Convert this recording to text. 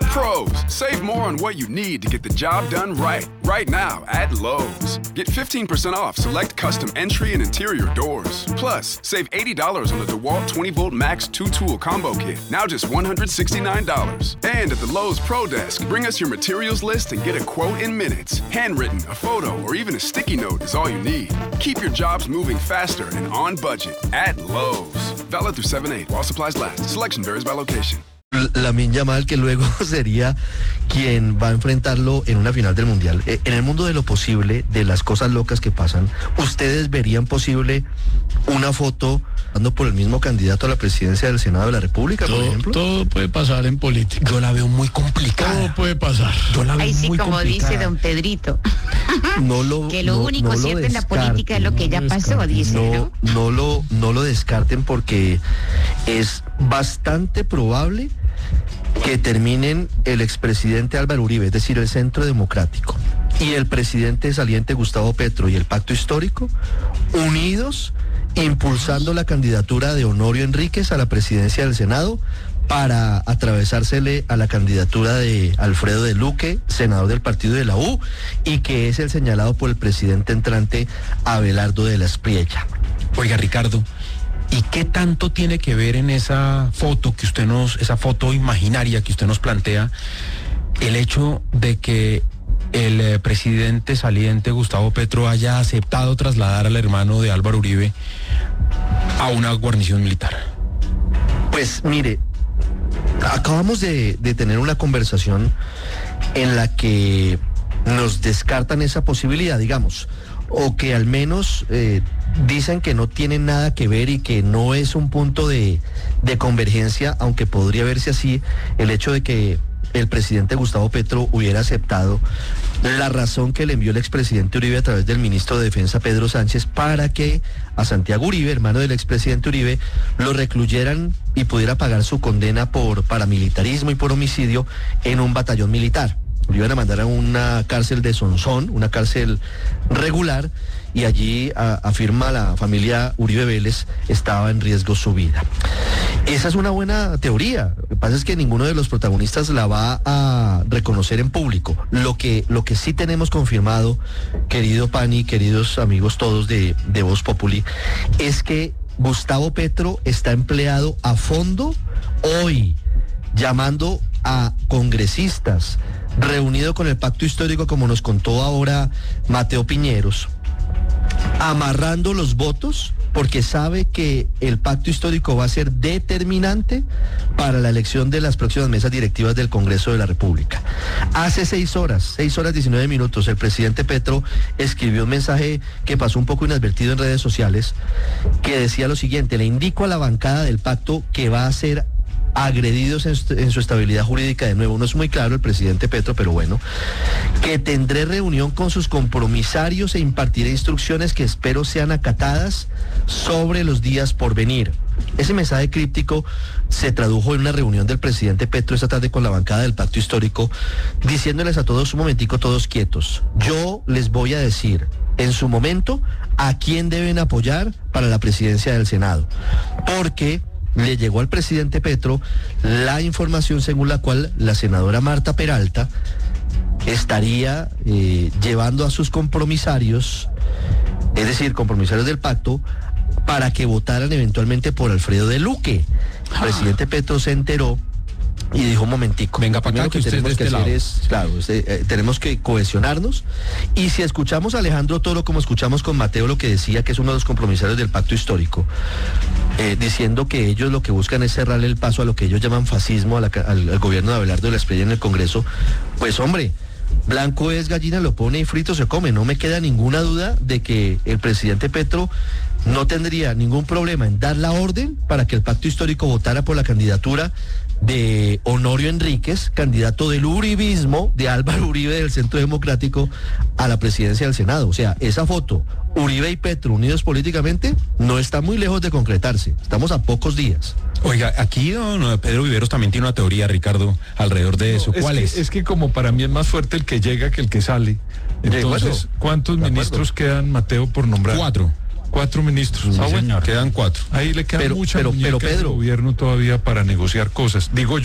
Pros, save more on what you need to get the job done right. Right now at Lowe's. Get 15% off select custom entry and interior doors. Plus, save $80 on the DeWalt 20-volt Max 2-tool combo kit. Now just $169. And at the Lowe's Pro Desk, bring us your materials list and get a quote in minutes. Handwritten, a photo, or even a sticky note is all you need. Keep your jobs moving faster and on budget at Lowe's. Valid through 7/8 while supplies last. Selection varies by location. Lamine Yamal, que luego sería quien va a enfrentarlo en una final del Mundial. En el mundo de lo posible, de las cosas locas que pasan, ¿ustedes verían posible una foto dando por el mismo candidato a la presidencia del Senado de la República, por ejemplo? Todo puede pasar en política. Yo la veo muy complicada. Todo puede pasar. Yo la veo Ahí sí, muy como complicada. dice don Pedrito, Que lo único cierto en la política es lo que ya pasó, dice, ¿no? No lo descarten, porque es bastante probable que terminen el expresidente Álvaro Uribe, es decir, el Centro Democrático, y el presidente saliente Gustavo Petro y el Pacto Histórico unidos impulsando la candidatura de Honorio Enríquez a la presidencia del Senado para atravesársele a la candidatura de Alfredo de Luque, senador del partido de la U, y que es el señalado por el presidente entrante Abelardo de la Espriella. Oiga, Ricardo, ¿y qué tanto tiene que ver en esa foto esa foto imaginaria que usted nos plantea, el hecho de que el presidente saliente Gustavo Petro haya aceptado trasladar al hermano de Álvaro Uribe a una guarnición militar? Pues mire, acabamos de tener una conversación en la que nos descartan esa posibilidad, digamos, o que al menos dicen que no tienen nada que ver y que no es un punto de convergencia, aunque podría verse así, el hecho de que el presidente Gustavo Petro hubiera aceptado la razón que le envió el expresidente Uribe a través del ministro de Defensa Pedro Sánchez para que a Santiago Uribe, hermano del expresidente Uribe, lo recluyeran y pudiera pagar su condena por paramilitarismo y por homicidio en un batallón militar. Lo iban a mandar a una cárcel de Sonsón, una cárcel regular, y allí, afirma la familia Uribe Vélez, estaba en riesgo su vida. Esa es una buena teoría. Lo que pasa es que ninguno de los protagonistas la va a reconocer en público. Lo que sí tenemos confirmado, querido Pani, queridos amigos todos de Voz Populi, es que Gustavo Petro está empleado a fondo hoy, llamando a congresistas, reunido con el Pacto Histórico, como nos contó ahora Mateo Piñeros, amarrando los votos, porque sabe que el Pacto Histórico va a ser determinante para la elección de las próximas mesas directivas del Congreso de la República. Hace 6 horas 19 minutos, el presidente Petro escribió un mensaje que pasó un poco inadvertido en redes sociales, que decía lo siguiente: le indico a la bancada del pacto que va a ser agredidos en su estabilidad jurídica. De nuevo, no es muy claro el presidente Petro, pero bueno, que tendré reunión con sus compromisarios e impartiré instrucciones que espero sean acatadas sobre los días por venir. Ese mensaje críptico se tradujo en una reunión del presidente Petro esta tarde con la bancada del Pacto Histórico, diciéndoles a todos: un momentico, todos quietos, yo les voy a decir en su momento a quién deben apoyar para la presidencia del Senado, porque le llegó al presidente Petro la información según la cual la senadora Marta Peralta estaría llevando a sus compromisarios, es decir, compromisarios del pacto, para que votaran eventualmente por Alfredo de Luque. El presidente Petro se enteró y dijo: un momentico, venga para acá, que tenemos que hacer es, claro, tenemos que cohesionarnos. Y si escuchamos a Alejandro Toro, como escuchamos con Mateo, lo que decía, que es uno de los compromisarios del Pacto Histórico, diciendo que ellos lo que buscan es cerrarle el paso a lo que ellos llaman fascismo al gobierno de Abelardo de la Espriella en el Congreso, pues hombre, blanco es gallina, lo pone y frito se come. No me queda ninguna duda de que el presidente Petro no tendría ningún problema en dar la orden para que el Pacto Histórico votara por la candidatura de Honorio Enríquez, candidato del uribismo, de Álvaro Uribe del Centro Democrático, a la presidencia del Senado. O sea, esa foto, Uribe y Petro unidos políticamente, no está muy lejos de concretarse. Estamos a pocos días. Oiga, aquí don Pedro Viveros también tiene una teoría, Ricardo, alrededor de eso. ¿Cuál es? Es que como para mí es más fuerte el que llega que el que sale. Entonces, ¿cuántos ministros quedan, Mateo, por nombrar? 4 ministros. Sí, señor. Quedan 4. Ahí le queda mucha muñeca al Pedro, gobierno todavía para negociar cosas. Digo yo.